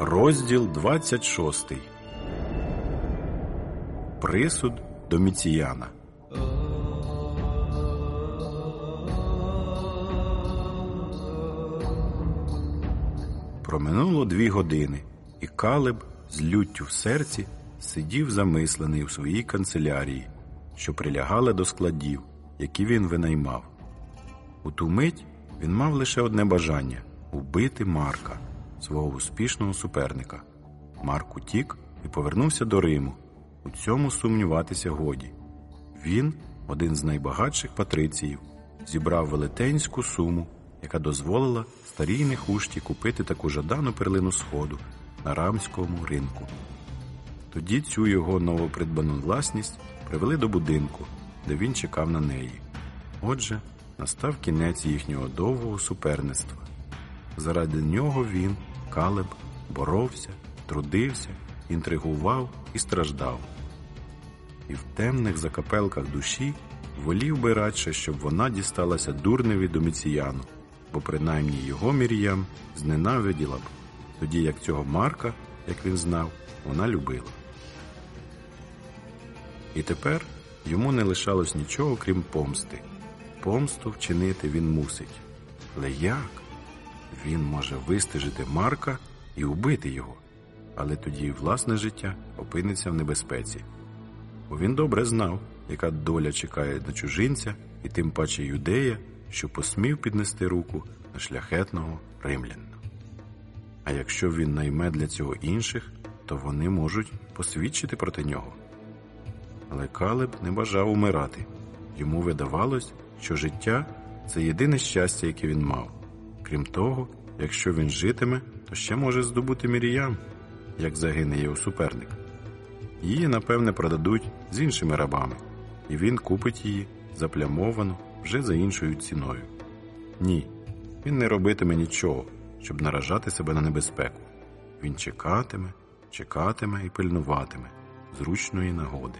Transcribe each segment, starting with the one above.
Розділ 26. Присуд Доміціяна. Проминуло 2 години, і Калеб з люттю в серці сидів замислений у своїй канцелярії, що прилягали до складів, які він винаймав. У ту мить він мав лише одне бажання – убити Марка, свого успішного суперника. Марк утік і повернувся до Риму. У цьому сумніватися годі. Він, один з найбагатших патриціїв, зібрав велетенську суму, яка дозволила старій Нехушті купити таку жадану перлину Сходу на рамському ринку. Тоді цю його новопридбану власність привели до будинку, де він чекав на неї. Отже, настав кінець їхнього довгого суперництва. Заради нього він, Калеб, боровся, трудився, інтригував і страждав. І в темних закапелках душі волів би радше, щоб вона дісталася дурневі Доміціяну, бо принаймні його Мір'ям зненавиділа б, тоді як цього Марка, як він знав, вона любила. І тепер йому не лишалось нічого, крім помсти. Помсту вчинити він мусить. Але як? Він може вистежити Марка і убити його, але тоді і власне життя опиниться в небезпеці. Бо він добре знав, яка доля чекає на чужинця і тим паче юдея, що посмів піднести руку на шляхетного римлянина. А якщо він найме для цього інших, то вони можуть посвідчити проти нього. Але Калеб не бажав умирати. Йому видавалось, що життя – це єдине щастя, яке він мав. Крім того, якщо він житиме, то ще може здобути Мір'ям, як загине його суперник. Її, напевне, продадуть з іншими рабами, і він купить її заплямовану вже за іншою ціною. Ні, він не робитиме нічого, щоб наражати себе на небезпеку. Він чекатиме і пильнуватиме зручної нагоди.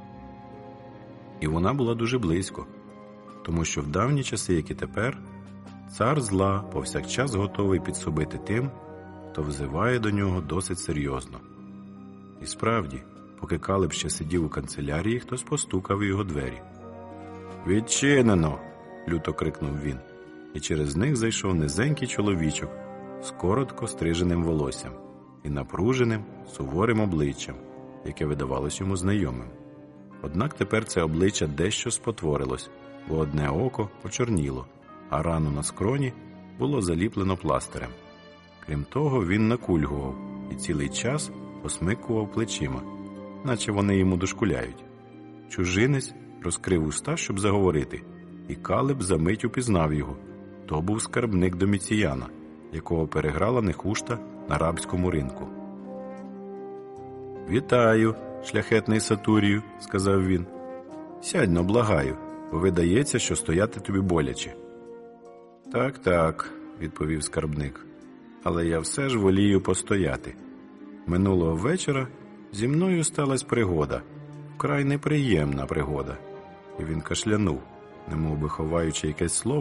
І вона була дуже близько, тому що в давні часи, як і тепер, цар зла повсякчас готовий підсобити тим, хто взиває до нього досить серйозно. І справді, поки Калеб ще сидів у канцелярії, хтось постукав у його двері. «Відчинено!» – люто крикнув він, і через них зайшов низенький чоловічок з коротко стриженим волоссям і напруженим, суворим обличчям, яке видавалось йому знайомим. Однак тепер це обличчя дещо спотворилось, бо одне око почорніло, а рану на скроні було заліплено пластирем. Крім того, він накульгував і цілий час посмикував плечима, наче вони йому дошкуляють. Чужинець розкрив уста, щоб заговорити, і Калеб за мить упізнав його. То був скарбник Доміціяна, якого переграла Нехушта на рабському ринку. «Вітаю, шляхетний Сатурію», – сказав він. «Сядь-но, благаю, бо видається, що стояти тобі боляче». «Так», – відповів скарбник, – «але я все ж волію постояти. Минулого вечора зі мною сталася пригода, вкрай неприємна пригода». І він кашлянув, немов би ховаючи якесь слово,